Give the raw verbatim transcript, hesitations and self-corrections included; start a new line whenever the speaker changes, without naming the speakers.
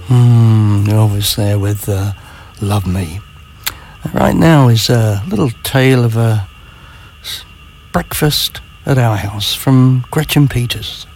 Hmm, Elvis there with uh, Love Me. Right now is a little tale of a breakfast at our house from Gretchen Peters.